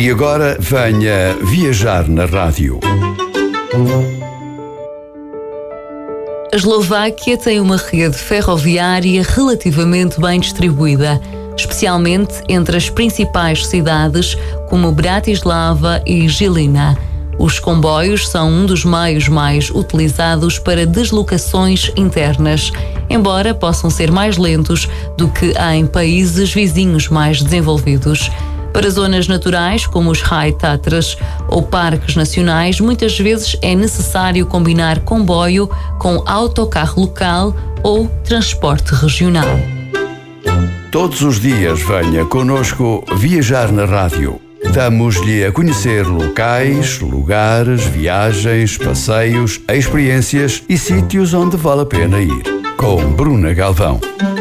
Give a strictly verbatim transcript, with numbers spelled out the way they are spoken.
E agora venha viajar na rádio. A Eslováquia tem uma rede ferroviária relativamente bem distribuída, especialmente entre as principais cidades como Bratislava e Žilina. Os comboios são um dos meios mais utilizados para deslocações internas, embora possam ser mais lentos do que em países vizinhos mais desenvolvidos. Para zonas naturais, como os High Tatras ou parques nacionais, muitas vezes é necessário combinar comboio com autocarro local ou transporte regional. Todos os dias venha conosco viajar na rádio. Damos-lhe a conhecer locais, lugares, viagens, passeios, experiências e sítios onde vale a pena ir. Com Bruna Galvão.